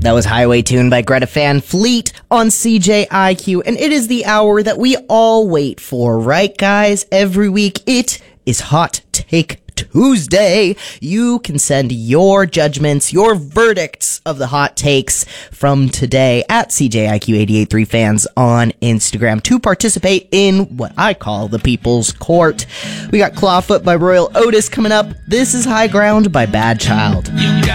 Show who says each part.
Speaker 1: That was Highway Tune by Greta Van Fleet on CJIQ, and it is the hour that we all wait for, right, guys? Every week, it is Hot Take Tuesday. You can send your judgments, your verdicts of the hot takes from today at CJIQ883 fans on Instagram to participate in what I call the People's Court. We got Clawfoot by Royal Otis coming up. This is High Ground by Bad Child.